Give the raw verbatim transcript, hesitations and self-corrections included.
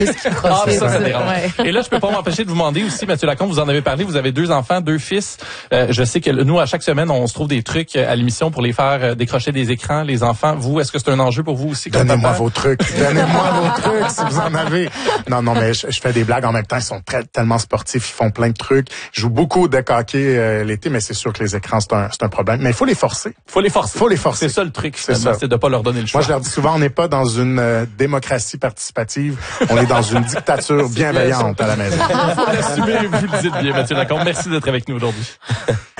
ce qui Ah, ça, ça dérange. Ouais. Et là, je peux pas m'empêcher de vous demander aussi, Mathieu Lacombe, vous en avez parlé, vous avez deux enfants, deux fils. Euh, je sais que nous, à chaque semaine, on se trouve des trucs à l'émission pour les faire euh, décrocher des écrans, les enfants. Vous, est-ce que c'est un enjeu pour vous aussi? Donnez-moi vos trucs. Donnez-moi vos trucs si vous en avez. Non, non, mais je, je fais des blagues en même temps. Ils sont très, tellement sportifs. Ils font plein de trucs. Je joue beaucoup de hockey euh, l'été, mais c'est sûr que les écrans, c'est un, c'est un problème. Mais il faut les forcer. Faut les forcer. Faut les forcer. C'est ça le truc, c'est finalement, ça. c'est de pas leur donner le choix. Moi, je leur dis souvent, on n'est pas dans une euh, démocratie participative. On est dans une dictature bienveillante à la maison. Faut l'assumer, vous le dites bien, Mathieu Lacombe. Merci d'être avec nous aujourd'hui.